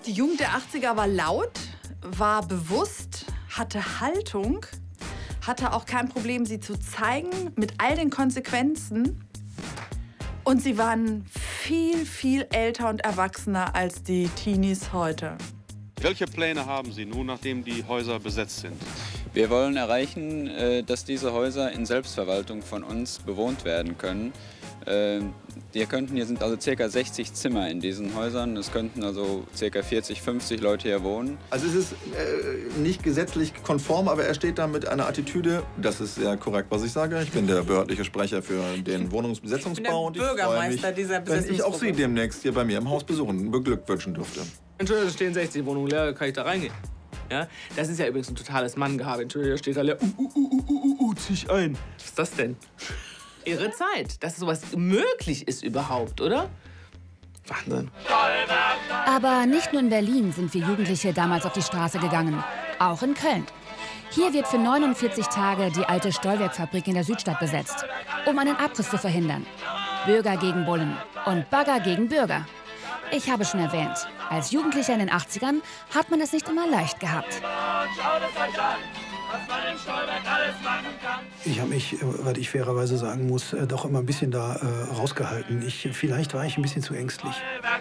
Die Jugend der 80er war laut, war bewusst, hatte Haltung, hatte auch kein Problem, sie zu zeigen, mit all den Konsequenzen. Und sie waren viel, viel älter und erwachsener als die Teenies heute. Welche Pläne haben Sie nun, nachdem die Häuser besetzt sind? Wir wollen erreichen, dass diese Häuser in Selbstverwaltung von uns bewohnt werden können. Hier sind also ca. 60 Zimmer in diesen Häusern. Es könnten also ca. 40, 50 Leute hier wohnen. Also es ist nicht gesetzlich konform, aber er steht da mit einer Attitüde, das ist sehr korrekt, was ich sage. Ich bin der behördliche Sprecher für den Wohnungsbesetzungsbau. Und ich bin der Bürgermeister dieser wenn ich auch Sie demnächst hier bei mir im Haus besuchen, beglückwünschen dürfte. Entschuldigung, es stehen 60 Wohnungen leer, kann ich da reingehen? Ja? Das ist ja übrigens ein totales Manngehabe. Entschuldigung, da steht da leer. Zieh ich ein. Was ist das denn? Irre Zeit, dass sowas möglich ist überhaupt, oder? Wahnsinn. Aber nicht nur in Berlin sind wir Jugendliche damals auf die Straße gegangen. Auch in Köln. Hier wird für 49 Tage die alte Stollwerkfabrik in der Südstadt besetzt, um einen Abriss zu verhindern. Bürger gegen Bullen und Bagger gegen Bürger. Ich habe schon erwähnt, als Jugendlicher in den 80ern hat man es nicht immer leicht gehabt. Ich habe mich, was ich fairerweise sagen muss, doch immer ein bisschen da rausgehalten. Vielleicht war ich ein bisschen zu ängstlich.